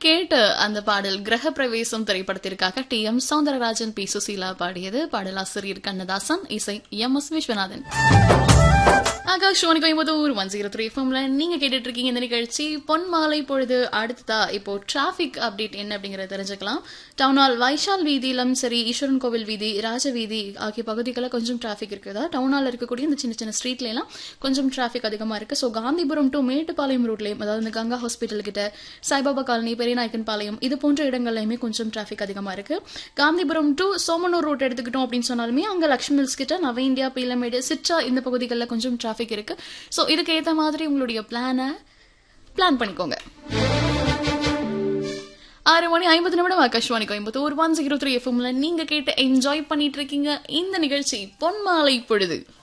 கேட்ட அந்த பாடல் கிரக பிரவேசம் திரைப்படத்திற்காக டி.எம். சௌந்தரராஜன், பி. சுசீலா பாடியது. பாடலாசிரியர் கண்ணதாசன், இசை எம்.எஸ். விஸ்வநாதன். ஆகாஷ்வாணி கோயம்புத்தூர் 103 எஃப்எம்ல நீங்க கேட்டுட்டு இருக்கீங்க இந்த நிகழ்ச்சி பொன் மாலை பொழுது. அடுத்ததா இப்போ டிராபிக் அப்டேட் என்ன அப்படிங்கறத தெரிஞ்சுக்கலாம். டவுன் ஹால், வைஷால் வீதியிலும் சரி, ஈஸ்வரன் கோவில் வீதி, ராஜ வீதி ஆகிய பகுதிகளில் கொஞ்சம் டிராபிக் இருக்குதா. டவுன் ஹால் இருக்கக்கூடிய இந்த சின்ன சின்ன ஸ்ட்ரீட்ல எல்லாம் கொஞ்சம் டிராபிக் அதிகமா இருக்கு. ஸோ காந்திபுரம் டு மேட்டுப்பாளையம் ரூட்லயும், அதாவது இந்த கங்கா ஹாஸ்பிட்டல் கிட்ட, சாய்பாபா காலனி, பெரியநாயக்கன் பாளையம் இது போன்ற இடங்கள்லயுமே கொஞ்சம் டிராபிக் அதிகமா இருக்கு. காந்திபுரம் டு சோமனூர் ரூட் எடுத்துக்கிட்டோம் அப்படின்னு சொன்னாலுமே அங்க லக்ஷ்மி மில்ஸ் கிட்ட, நவ இந்தியா, பீலமேடு, சிற்றா இந்த பகுதிகளில் கொஞ்சம் டிராபிக் இருக்கு. சோ இதுக்கு ஏத்த மாதிரி உங்களுடைய பிளான் பண்ணிக்கோங்க. 6:50 ஆகாஷ்வாணி கோயம்புத்தூர் 103 எஃப்எம்ல நீங்க கேட்டு என்ஜாய் பண்ணிட்டு இருக்கீங்க இந்த நிகழ்ச்சி பொன்மாலை பொழுது.